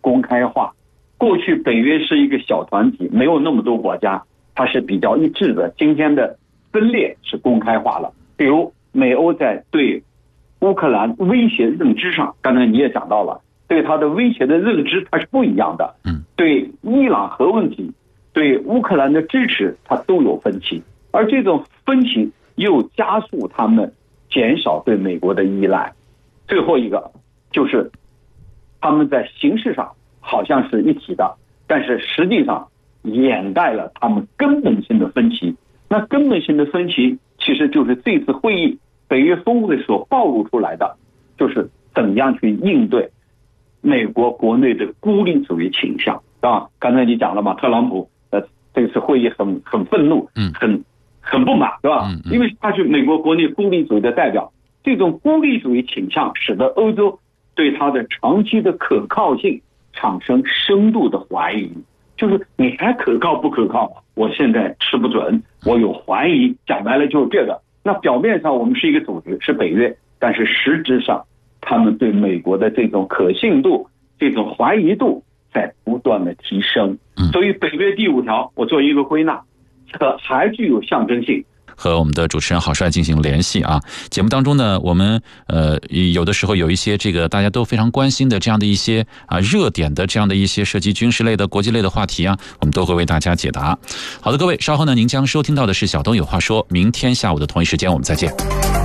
公开化。过去北约是一个小团体，没有那么多国家，它是比较一致的。今天的分裂是公开化了，比如美欧在对乌克兰威胁认知上，刚才你也讲到了，对它的威胁的认知它是不一样的。对伊朗核问题，对乌克兰的支持，它都有分歧，而这种分歧又加速他们减少对美国的依赖。最后一个就是他们在形式上好像是一体的，但是实际上掩盖了他们根本性的分歧。那根本性的分歧其实就是这次会议北约峰会所暴露出来的，就是怎样去应对美国国内的孤立主义倾向啊。刚才你讲了嘛，特朗普这次会议很愤怒，很不满，对吧？因为他是美国国内孤立主义的代表，这种孤立主义倾向使得欧洲对他的长期的可靠性产生深度的怀疑，就是你还可靠不可靠，我现在吃不准，我有怀疑，讲白了就是这个。那表面上我们是一个组织，是北约，但是实质上他们对美国的这种可信度，这种怀疑度在不断的提升。所以北约第5条我做一个归纳，这个还具有象征性。 和我们的主持人郝帅进行联系啊。节目当中呢，我们有的时候有一些这个大家都非常关心的这样的一些热点的这样的一些涉及军事类的国际类的话题啊，我们都会为大家解答。好的，各位，稍后呢您将收听到的是小东有话说，明天下午的同一时间我们再见。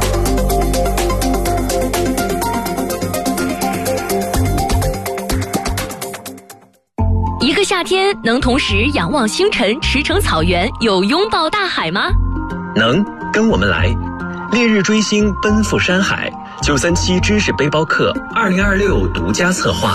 一个夏天能同时仰望星辰、驰骋草原，有拥抱大海吗？ 能，跟我们来，烈日追星，奔赴山海。937知识背包客2026独家策划，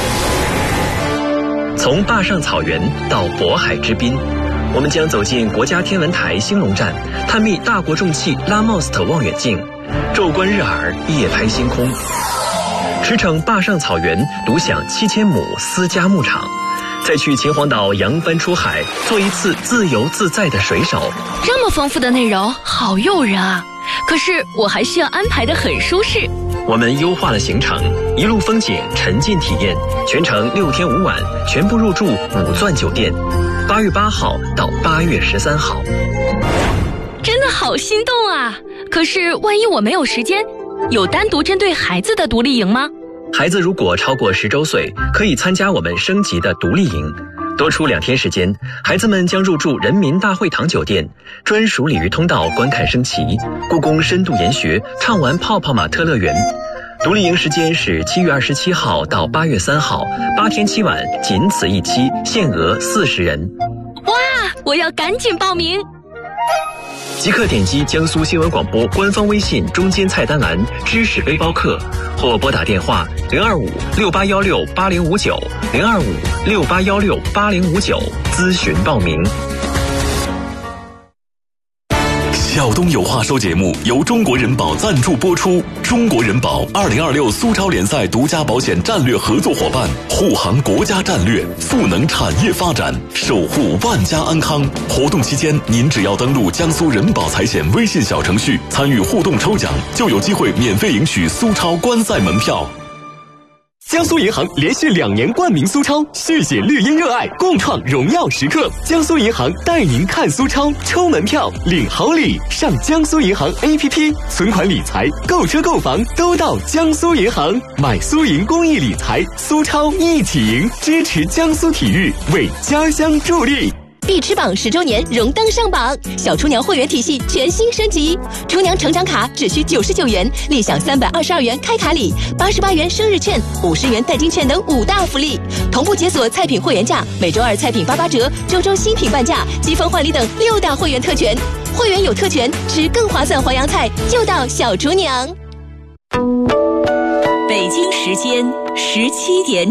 从坝上草原到渤海之滨，我们将走进国家天文台兴隆站，探秘大国重器拉莫斯特望远镜，昼观日珥，夜拍星空，驰骋坝上草原，独享7000亩私家牧场，再去秦皇岛扬帆出海，做一次自由自在的水手。 这么丰富的内容，好诱人啊！可是我还需要安排得很舒适。 我们优化了行程，一路风景，沉浸体验，全程6天5晚，全部入住5钻酒店，8月8号到8月13号。 真的好心动啊！可是万一我没有时间，有单独针对孩子的独立营吗？ 孩子如果超过10周岁，可以参加我们升级的独立营，多出2天时间，孩子们将入住人民大会堂酒店，专属鲤鱼通道观看升旗，故宫深度研学，畅玩泡泡玛特乐园。独立营时间是7月27号到8月3号，8天7晚，仅此一期，限额40人。 哇，我要赶紧报名！ 即刻点击江苏新闻广播官方微信中间菜单栏知识背包客，或拨打电话025-6816-8059，025-6816-8059咨询报名。 小东有话说节目由中国人保赞助播出。中国人保2026苏超联赛独家保险战略合作伙伴，护航国家战略，赋能产业发展，守护万家安康。活动期间，您只要登录江苏人保财险微信小程序，参与互动抽奖，就有机会免费领取苏超观赛门票。 江苏银行连续2年冠名苏超，续写绿茵热爱，共创荣耀时刻。江苏银行带您看苏超，抽门票，领好礼。上江苏银行 APP， 存款理财、购车购房都到江苏银行。买苏银公益理财，苏超一起赢，支持江苏体育，为家乡助力。 必吃榜10周年荣登上榜，小厨娘会员体系全新升级，厨娘成长卡只需99元，立享322元开卡礼，88元生日券，50元代金券等5大福利，同步解锁菜品会员价，每周2菜品88折，周周新品半价，积分换礼等6大会员特权。会员有特权，吃更划算淮扬菜就到小厨娘。 北京时间17点。